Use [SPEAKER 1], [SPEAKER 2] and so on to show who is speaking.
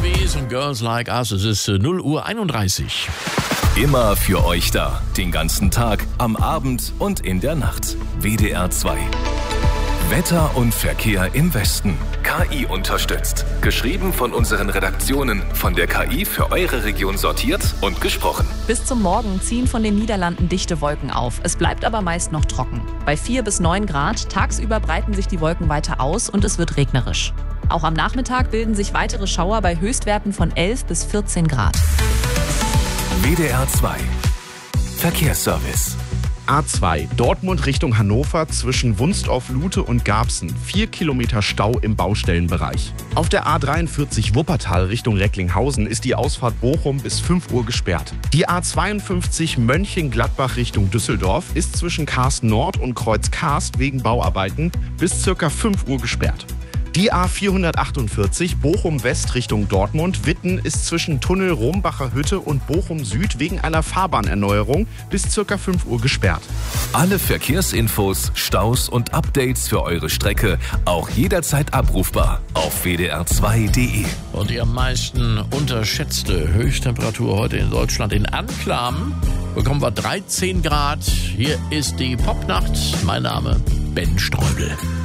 [SPEAKER 1] Boys und Girls Like Us. Es ist 0:31 Uhr.
[SPEAKER 2] Immer für euch da. Den ganzen Tag, am Abend und in der Nacht. WDR 2. Wetter und Verkehr im Westen. KI unterstützt. Geschrieben von unseren Redaktionen. Von der KI für eure Region sortiert und gesprochen.
[SPEAKER 3] Bis zum Morgen ziehen von den Niederlanden dichte Wolken auf. Es bleibt aber meist noch trocken. Bei 4 bis 9 Grad. Tagsüber breiten sich die Wolken weiter aus und es wird regnerisch. Auch am Nachmittag bilden sich weitere Schauer bei Höchstwerten von 11 bis 14 Grad.
[SPEAKER 2] WDR 2. Verkehrsservice.
[SPEAKER 4] A2 Dortmund Richtung Hannover zwischen Wunstorf-Lute und Garbsen. 4 Kilometer Stau im Baustellenbereich. Auf der A43 Wuppertal Richtung Recklinghausen ist die Ausfahrt Bochum bis 5 Uhr gesperrt. Die A52 Mönchengladbach Richtung Düsseldorf ist zwischen Karst Nord und Kreuz Karst wegen Bauarbeiten bis ca. 5 Uhr gesperrt. Die A448 Bochum West Richtung Dortmund-Witten ist zwischen Tunnel Rombacher Hütte und Bochum Süd wegen einer Fahrbahnerneuerung bis ca. 5 Uhr gesperrt.
[SPEAKER 2] Alle Verkehrsinfos, Staus und Updates für eure Strecke auch jederzeit abrufbar auf wdr2.de.
[SPEAKER 1] Und die am meisten unterschätzte Höchsttemperatur heute in Deutschland in Anklam bekommen wir 13 Grad. Hier ist die Popnacht. Mein Name Ben Streubel.